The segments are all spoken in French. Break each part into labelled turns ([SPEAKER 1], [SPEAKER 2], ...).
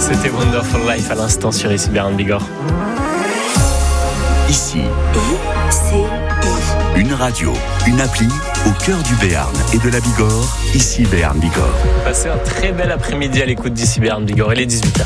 [SPEAKER 1] C'était Wonderful Life à l'instant sur ici Béarn Bigorre.
[SPEAKER 2] Ici, une radio, une appli au cœur du Béarn et de la Bigorre. Ici Béarn Bigorre.
[SPEAKER 1] Passez un très bel après-midi à l'écoute d'ici Béarn Bigorre. Il est 18h.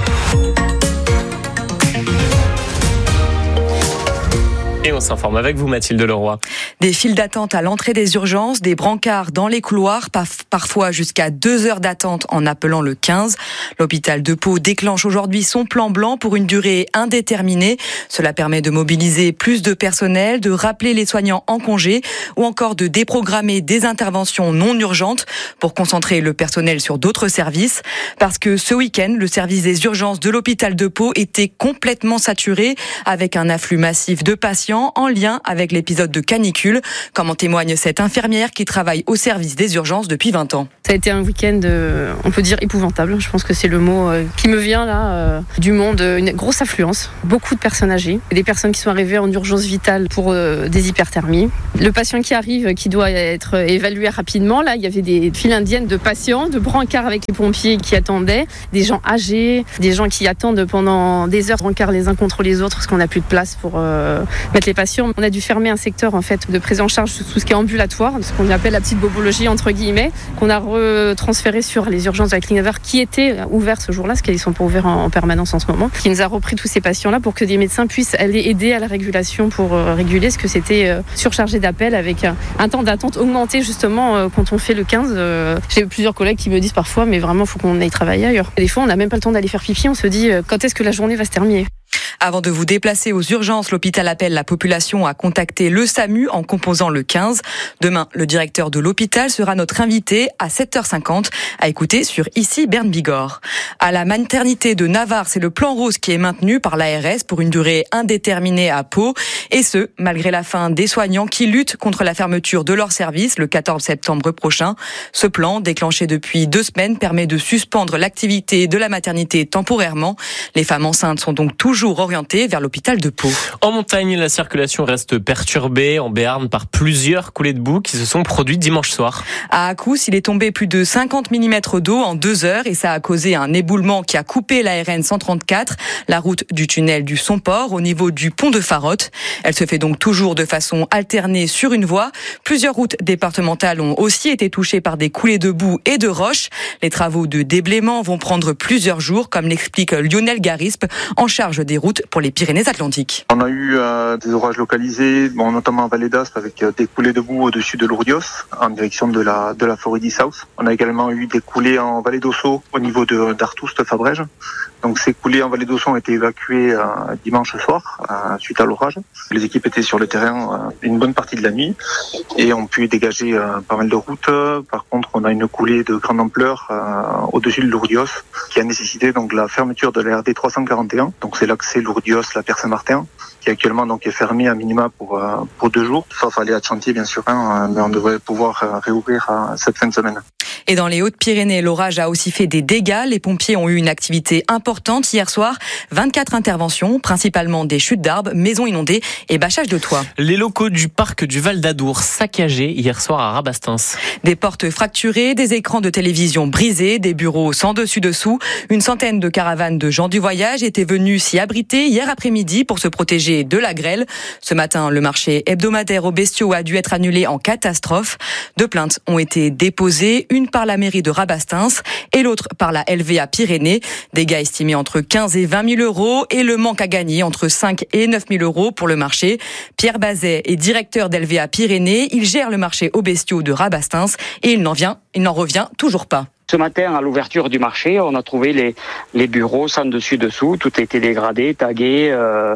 [SPEAKER 1] Et on s'informe avec vous, Mathilde Leroy.
[SPEAKER 3] Des files d'attente à l'entrée des urgences, des brancards dans les couloirs, parfois jusqu'à 2 heures d'attente en appelant le 15. L'hôpital de Pau déclenche aujourd'hui son plan blanc pour une durée indéterminée. Cela permet de mobiliser plus de personnel, de rappeler les soignants en congé ou encore de déprogrammer des interventions non urgentes pour concentrer le personnel sur d'autres services. Parce que ce week-end, le service des urgences de l'hôpital de Pau était complètement saturé avec un afflux massif de patients en lien avec l'épisode de canicule, comme en témoigne cette infirmière qui travaille au service des urgences depuis 20 ans.
[SPEAKER 4] Ça a été un week-end, on peut dire épouvantable, je pense que c'est le mot qui me vient là, du monde, une grosse affluence, beaucoup de personnes âgées, des personnes qui sont arrivées en urgence vitale pour des hyperthermies. Le patient qui arrive, qui doit être évalué rapidement, là il y avait des files indiennes de patients, de brancards avec les pompiers qui attendaient, des gens âgés, des gens qui attendent pendant des heures, brancards les uns contre les autres parce qu'on n'a plus de place pour mettre les patients. On a dû fermer un secteur en fait de prise en charge sous tout ce qui est ambulatoire, ce qu'on appelle la petite bobologie entre guillemets, qu'on a retransféré sur les urgences de la clinique Navarre qui étaient ouvertes ce jour-là, parce qu'ils ne sont pas ouverts en permanence en ce moment, qui nous a repris tous ces patients-là pour que des médecins puissent aller aider à la régulation pour réguler, parce que c'était surchargé d'appels avec un temps d'attente augmenté justement quand on fait le 15. J'ai plusieurs collègues qui me disent parfois mais vraiment il faut qu'on aille travailler ailleurs. Et des fois on n'a même pas le temps d'aller faire pipi, on se dit quand est-ce que la journée va se terminer.
[SPEAKER 3] Avant de vous déplacer aux urgences, l'hôpital appelle la population à contacter le SAMU en composant le 15. Demain, le directeur de l'hôpital sera notre invité à 7h50 à écouter sur ici Béarn Bigorre. À la maternité de Navarre, c'est le plan rose qui est maintenu par l'ARS pour une durée indéterminée à Pau. Et ce, malgré la faim des soignants qui luttent contre la fermeture de leur service le 14 septembre prochain. Ce plan, déclenché depuis 2 semaines, permet de suspendre l'activité de la maternité temporairement. Les femmes enceintes sont donc toujours orientées vers l'hôpital de Pau.
[SPEAKER 1] En montagne, la circulation reste perturbée en Béarn par plusieurs coulées de boue qui se sont produites dimanche soir.
[SPEAKER 3] À Accous, il est tombé plus de 50 mm d'eau en 2 heures et ça a causé un éboulement qui a coupé la RN 134, la route du tunnel du Somport au niveau du pont de Farotte. Elle se fait donc toujours de façon alternée sur une voie. Plusieurs routes départementales ont aussi été touchées par des coulées de boue et de roches. Les travaux de déblaiement vont prendre plusieurs jours, comme l'explique Lionel Garispe, en charge des routes pour les Pyrénées-Atlantiques.
[SPEAKER 5] On a eu des orages localisés, notamment en Vallée d'Aspe avec des coulées de boue au-dessus de Lourdios en direction de la forêt d'Issaus. On a également eu des coulées en Vallée d'Ossau au niveau d'Artoust-Fabrège. Donc ces coulées en Vallée d'Ossau ont été évacuées dimanche soir suite à l'orage. Les équipes étaient sur le terrain une bonne partie de la nuit et ont pu dégager pas mal de routes. Par contre, on a une coulée de grande ampleur au-dessus de Lourdios qui a nécessité donc la fermeture de la RD 341. Donc c'est l'accès Lourdios, la Pierre Saint-Martin, qui actuellement donc est fermé à minima pour 2 jours, sauf aléa de chantier bien sûr, mais on devrait pouvoir réouvrir cette fin de semaine.
[SPEAKER 3] Et dans les Hautes-Pyrénées, l'orage a aussi fait des dégâts. Les pompiers ont eu une activité importante hier soir. 24 interventions, principalement des chutes d'arbres, maisons inondées et bâchage de toit.
[SPEAKER 1] Les locaux du parc du Val d'Adour saccagés hier soir à Rabastens.
[SPEAKER 3] Des portes fracturées, des écrans de télévision brisés, des bureaux sans dessus-dessous. Une centaine de caravanes de gens du voyage étaient venus s'y abriter hier après-midi pour se protéger de la grêle. Ce matin, le marché hebdomadaire aux bestiaux a dû être annulé en catastrophe. 2 plaintes ont été déposées, une par la mairie de Rabastens et l'autre par la LVA Pyrénées. Dégâts estimés entre 15 et 20 000 euros et le manque à gagner entre 5 et 9 000 euros pour le marché. Pierre Bazet est directeur d'LVA Pyrénées. Il gère le marché aux bestiaux de Rabastens et il n'en revient toujours pas.
[SPEAKER 6] Ce matin, à l'ouverture du marché, on a trouvé les bureaux sans dessus-dessous. Tout a été dégradé, tagué,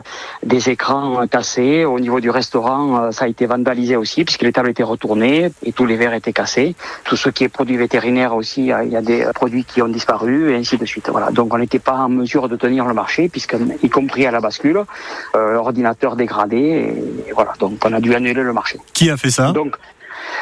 [SPEAKER 6] des écrans cassés. Au niveau du restaurant, ça a été vandalisé aussi, puisque les tables étaient retournées et tous les verres étaient cassés. Tout ce qui est produits vétérinaires aussi, il y a des produits qui ont disparu, et ainsi de suite. Voilà. Donc on n'était pas en mesure de tenir le marché, puisque, y compris à la bascule, ordinateur dégradé, et voilà. Donc on a dû annuler le marché.
[SPEAKER 7] Qui a fait ça ?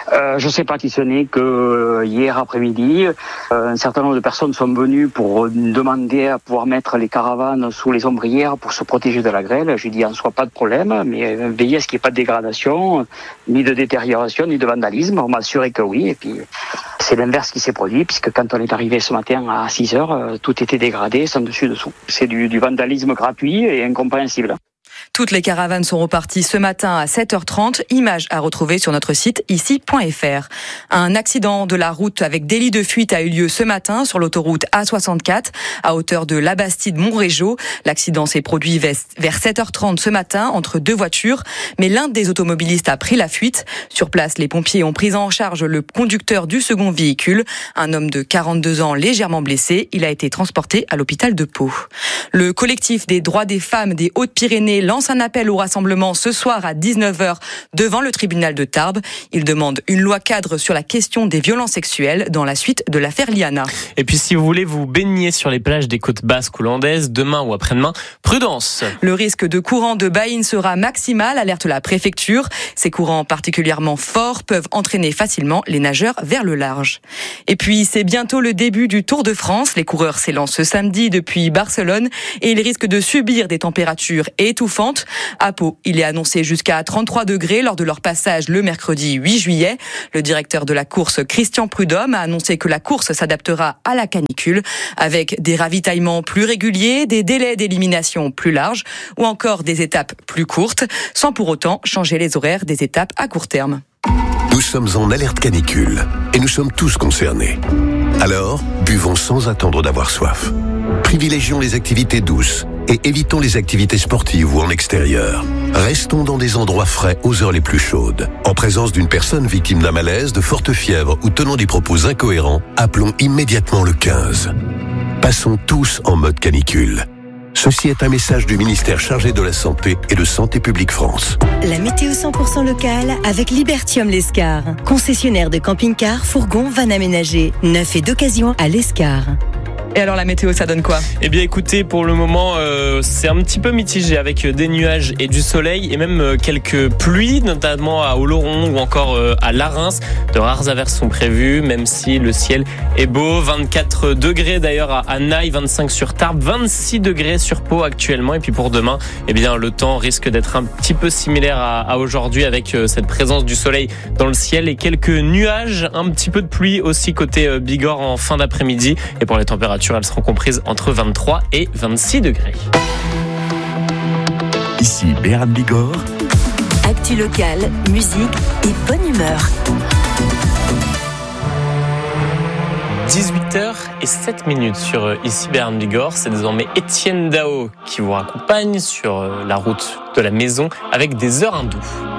[SPEAKER 6] Je ne sais pas si ce n'est que hier après-midi, un certain nombre de personnes sont venues pour demander à pouvoir mettre les caravanes sous les ombrières pour se protéger de la grêle. J'ai dit en soi pas de problème, mais veillez à ce qu'il n'y ait pas de dégradation, ni de détérioration, ni de vandalisme. On m'a assuré que oui, et puis c'est l'inverse qui s'est produit, puisque quand on est arrivé ce matin à 6 heures, tout était dégradé, sans dessus-dessous. C'est du vandalisme gratuit et incompréhensible.
[SPEAKER 3] Toutes les caravanes sont reparties ce matin à 7h30. Images à retrouver sur notre site ici.fr. Un accident de la route avec délit de fuite a eu lieu ce matin sur l'autoroute A64 à hauteur de Labastide-Montrégeau. L'accident s'est produit vers 7h30 ce matin entre deux voitures, mais l'un des automobilistes a pris la fuite. Sur place, les pompiers ont pris en charge le conducteur du second véhicule, un homme de 42 ans légèrement blessé. Il a été transporté à l'hôpital de Pau. Le collectif des droits des femmes des Hautes-Pyrénées lance un appel au rassemblement ce soir à 19h devant le tribunal de Tarbes. Il demande une loi cadre sur la question des violences sexuelles dans la suite de l'affaire Liana.
[SPEAKER 1] Et puis si vous voulez vous baigner sur les plages des côtes basques hollandaises demain ou après-demain, prudence.
[SPEAKER 3] Le risque de courant de baïne sera maximal, alerte la préfecture. Ces courants particulièrement forts peuvent entraîner facilement les nageurs vers le large. Et puis c'est bientôt le début du Tour de France. Les coureurs s'élancent ce samedi depuis Barcelone et ils risquent de subir des températures étouffantes. À Pau, il est annoncé jusqu'à 33 degrés lors de leur passage le mercredi 8 juillet. Le directeur de la course, Christian Prudhomme, a annoncé que la course s'adaptera à la canicule avec des ravitaillements plus réguliers, des délais d'élimination plus larges ou encore des étapes plus courtes, sans pour autant changer les horaires des étapes à court terme.
[SPEAKER 7] Nous sommes en alerte canicule et nous sommes tous concernés. Alors, buvons sans attendre d'avoir soif. Privilégions les activités douces et évitons les activités sportives ou en extérieur. Restons dans des endroits frais aux heures les plus chaudes. En présence d'une personne victime d'un malaise, de forte fièvre ou tenant des propos incohérents, appelons immédiatement le 15. Passons tous en mode canicule. Ceci est un message du ministère chargé de la Santé et de Santé publique France.
[SPEAKER 8] La météo 100% locale avec Libertium Lescar. Concessionnaire de camping-car, fourgons, vannes aménagées. Neuf et d'occasion à Lescar.
[SPEAKER 3] Et alors la météo, ça donne quoi ?
[SPEAKER 1] Eh bien écoutez, pour le moment, c'est un petit peu mitigé avec des nuages et du soleil et même quelques pluies, notamment à Oloron ou encore à Larens. De rares averses sont prévues, même si le ciel est beau. 24 degrés d'ailleurs à Naï, 25 sur Tarbes, 26 degrés sur Pau actuellement. Et puis pour demain, eh bien le temps risque d'être un petit peu similaire à aujourd'hui avec cette présence du soleil dans le ciel et quelques nuages, un petit peu de pluie aussi côté Bigorre en fin d'après-midi. Et pour les températures, elles seront comprises entre 23 et 26 degrés.
[SPEAKER 2] Ici Béarn Bigorre.
[SPEAKER 8] Actu locale, musique et bonne humeur.
[SPEAKER 1] 18h07 sur Ici Béarn Bigorre. C'est désormais Étienne Dao qui vous raccompagne sur la route de la maison avec des heures hindoues.